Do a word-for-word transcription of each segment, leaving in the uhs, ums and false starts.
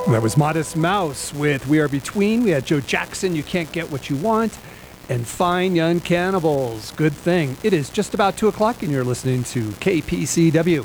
That was Modest Mouse with We Are Between. We had Joe Jackson, You Can't Get What You Want, and Fine Young Cannibals. Good thing. It is just about two o'clock and you're listening to K P C W.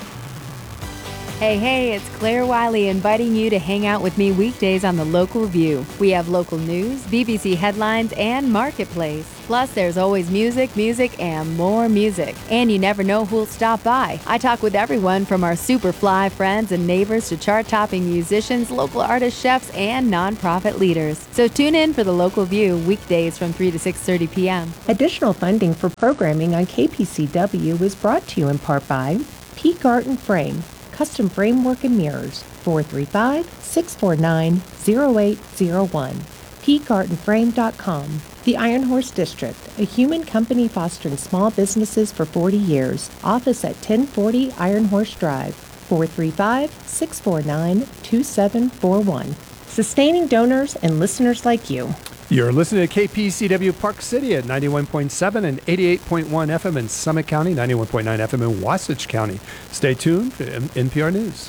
Hey, hey, it's Claire Wiley inviting you to hang out with me weekdays on the Local View. We have local news, B B C headlines, and Marketplace. Plus, there's always music, music, and more music. And you never know who'll stop by. I talk with everyone from our super fly friends and neighbors to chart-topping musicians, local artists, chefs, and nonprofit leaders. So tune in for the Local View weekdays from three to six thirty p.m. Additional funding for programming on K P C W is brought to you in part by Peak Art and Frame, custom framework and mirrors, four three five, six four nine, zero eight zero one. peak art and frame dot com. The Iron Horse District, a human company fostering small businesses for forty years. Office at ten forty Iron Horse Drive, four three five, six four nine, two seven four one. Sustaining donors and listeners like you. You're listening to K P C W Park City at ninety-one point seven and eighty-eight point one F M in Summit County, ninety-one point nine F M in Wasatch County. Stay tuned for N P R News.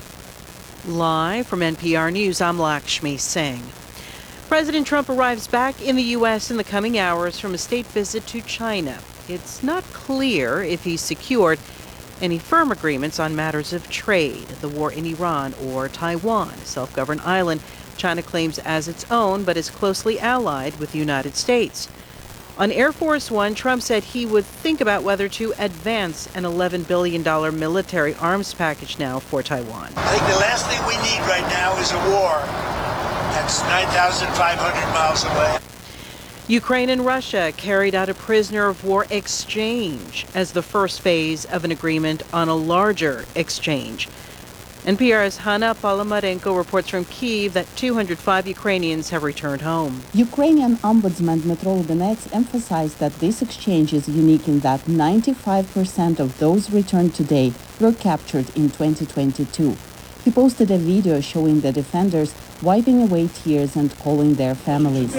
Live from N P R News, I'm Lakshmi Singh. President Trump arrives back in the U S in the coming hours from a state visit to China. It's not clear if he's secured any firm agreements on matters of trade, the war in Iran, or Taiwan, a self-governed island China claims as its own, but is closely allied with the United States. On Air Force One, Trump said he would think about whether to advance an eleven billion dollars military arms package now for Taiwan. I think the last thing we need right now is a war that's nine thousand five hundred miles away. Ukraine and Russia carried out a prisoner of war exchange as the first phase of an agreement on a larger exchange. N P R's Hanna Palomarenko reports from Kyiv that two hundred five Ukrainians have returned home. Ukrainian Ombudsman Dmytro Lubinets emphasized that this exchange is unique in that ninety-five percent of those returned today were captured in twenty twenty-two. He posted a video showing the defenders wiping away tears and calling their families.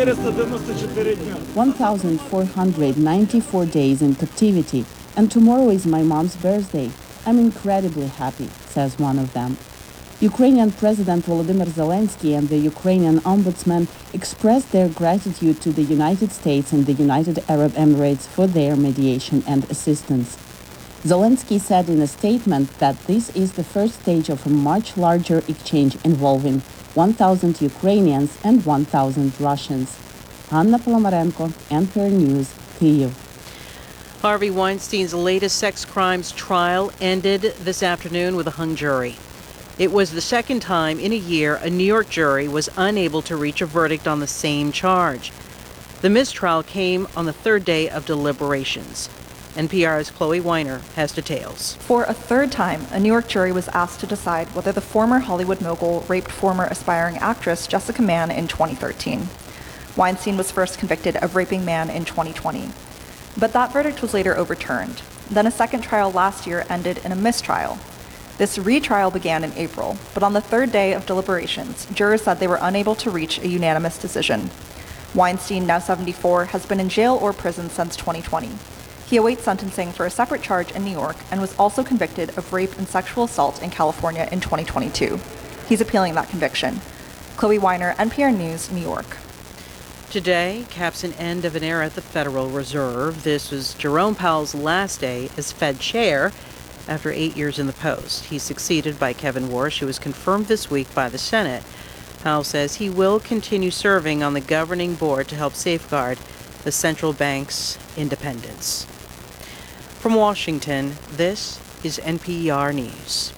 one thousand four hundred ninety-four days in captivity, and tomorrow is my mom's birthday. I'm incredibly happy, says one of them. Ukrainian President Volodymyr Zelensky and the Ukrainian Ombudsman expressed their gratitude to the United States and the United Arab Emirates for their mediation and assistance. Zelensky said in a statement that this is the first stage of a much larger exchange involving one thousand Ukrainians and one thousand Russians. Anna Polomarenko, N P R News, Kyiv. Harvey Weinstein's latest sex crimes trial ended this afternoon with a hung jury. It was the second time in a year a New York jury was unable to reach a verdict on the same charge. The mistrial came on the third day of deliberations. N P R's Chloe Weiner has details. For a third time, a New York jury was asked to decide whether the former Hollywood mogul raped former aspiring actress Jessica Mann in twenty thirteen. Weinstein was first convicted of raping Mann in twenty twenty. But that verdict was later overturned. Then a second trial last year ended in a mistrial. This retrial began in April, but on the third day of deliberations, jurors said they were unable to reach a unanimous decision. Weinstein, now seventy-four, has been in jail or prison since twenty twenty. He awaits sentencing for a separate charge in New York and was also convicted of rape and sexual assault in California in twenty twenty-two. He's appealing that conviction. Chloe Weiner, N P R News, New York. Today caps an end of an era at the Federal Reserve. This was Jerome Powell's last day as Fed chair after eight years in the post. He's succeeded by Kevin Warsh, who was confirmed this week by the Senate. Powell says he will continue serving on the governing board to help safeguard the central bank's independence. From Washington, this is N P R News.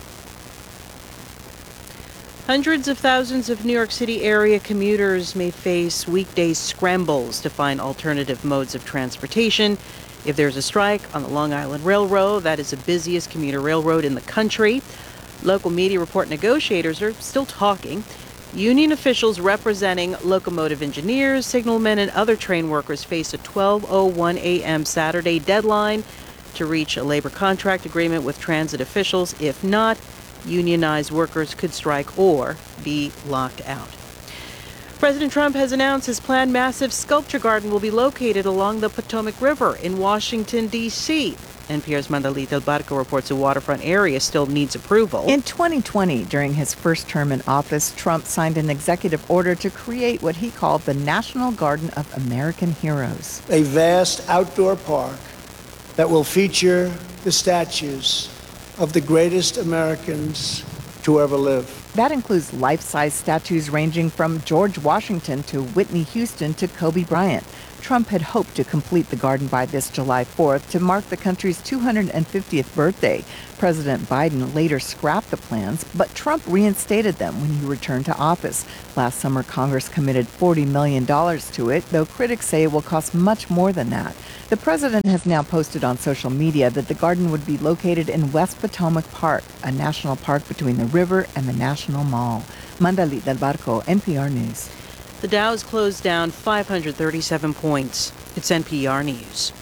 Hundreds of thousands of New York City area commuters may face weekday scrambles to find alternative modes of transportation if there's a strike on the Long Island Railroad. That is the busiest commuter railroad in the country. Local media report negotiators are still talking. Union officials representing locomotive engineers, signalmen, and other train workers face a twelve oh one a.m. Saturday deadline to reach a labor contract agreement with transit officials. If not, unionized workers could strike or be locked out. President Trump has announced his planned massive sculpture garden will be located along the Potomac River in Washington, D C N P R's Mandalit Del Barco reports the waterfront area still needs approval. In twenty twenty, during his first term in office, Trump signed an executive order to create what he called the National Garden of American Heroes. A vast outdoor park that will feature the statues of the greatest Americans to ever live. That includes life-size statues ranging from George Washington to Whitney Houston to Kobe Bryant. Trump had hoped to complete the garden by this July fourth to mark the country's two hundred fiftieth birthday. President Biden later scrapped the plans, but Trump reinstated them when he returned to office. Last summer, Congress committed forty million dollars to it, though critics say it will cost much more than that. The president has now posted on social media that the garden would be located in West Potomac Park, a national park between the river and the National Mall. Mandalit Del Barco, N P R News. The Dow's closed down five hundred thirty-seven points. It's N P R News.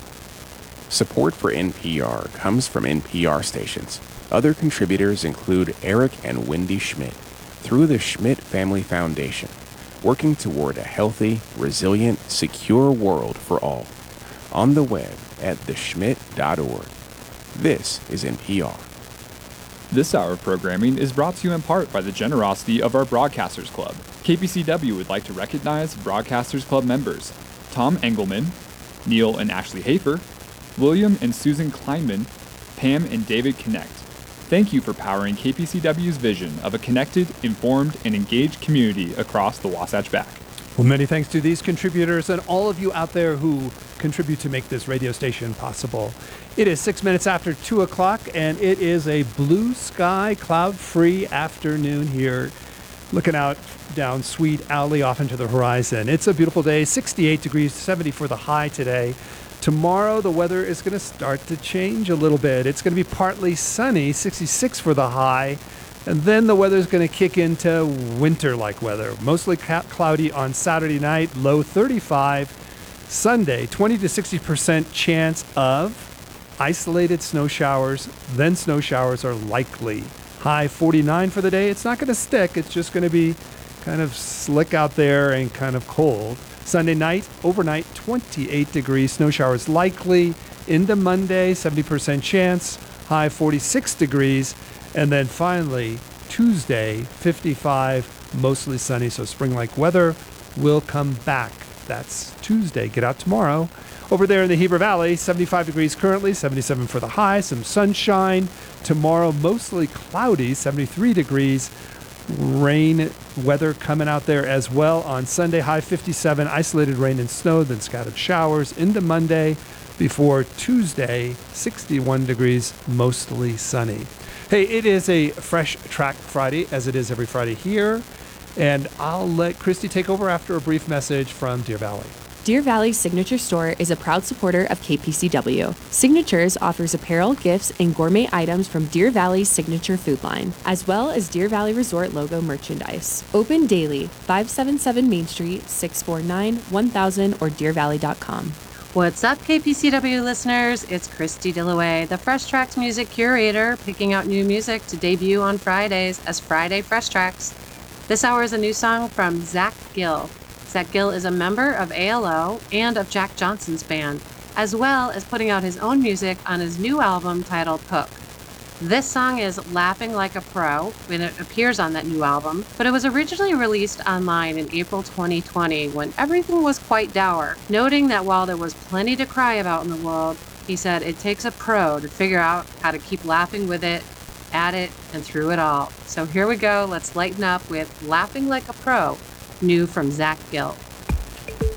Support for N P R comes from N P R stations. Other contributors include Eric and Wendy Schmidt through the Schmidt Family Foundation, working toward a healthy, resilient, secure world for all. On the web at the schmidt dot org. This is N P R. This hour of programming is brought to you in part by the generosity of our Broadcasters Club. K P C W would like to recognize Broadcasters Club members Tom Engelman, Neil and Ashley Hafer, William and Susan Kleinman, Pam and David Connect. Thank you for powering K P C W's vision of a connected, informed, and engaged community across the Wasatch Back. Well, many thanks to these contributors and all of you out there who contribute to make this radio station possible. It is six minutes after two o'clock, and it is a blue sky, cloud-free afternoon here, looking out down Sweet Alley off into the horizon. It's a beautiful day, sixty-eight degrees, seventy for the high today. Tomorrow, the weather is going to start to change a little bit. It's going to be partly sunny, sixty-six for the high. And then the weather's going to kick into winter-like weather. Mostly ca- cloudy on Saturday night, low thirty-five. Sunday, twenty to sixty percent chance of isolated snow showers. Then snow showers are likely. High forty-nine for the day. It's not going to stick. It's just going to be kind of slick out there and kind of cold. Sunday night, overnight, twenty-eight degrees. Snow showers likely. Into Monday, seventy percent chance. High forty-six degrees. And then finally, Tuesday, fifty-five, mostly sunny, so spring-like weather will come back. That's Tuesday. Get out tomorrow. Over there in the Heber Valley, seventy-five degrees currently, seventy-seven for the high, some sunshine. Tomorrow, mostly cloudy, seventy-three degrees. Rain weather coming out there as well on Sunday, high fifty-seven, isolated rain and snow, then scattered showers into Monday before Tuesday, sixty-one degrees, mostly sunny. Hey, it is a Fresh Track Friday, as it is every Friday here, and I'll let Christy take over after a brief message from Deer Valley. Deer Valley Signature Store is a proud supporter of K P C W. Signatures offers apparel, gifts, and gourmet items from Deer Valley's signature food line, as well as Deer Valley Resort logo merchandise. Open daily, five seventy-seven Main Street, six four nine, one thousand, or deer valley dot com. What's up, K P C W listeners? It's Christy Dillaway, the Fresh Tracks music curator, picking out new music to debut on Fridays as Friday Fresh Tracks. This hour is a new song from Zach Gill. Zach Gill is a member of A L O and of Jack Johnson's band, as well as putting out his own music on his new album titled Hook. This song is Laughing Like a Pro when it appears on that new album, but it was originally released online in April twenty twenty when everything was quite dour. Noting that while there was plenty to cry about in the world, he said it takes a pro to figure out how to keep laughing with it, at it, and through it all. So here we go, let's lighten up with Laughing Like a Pro, new from Zach Gill.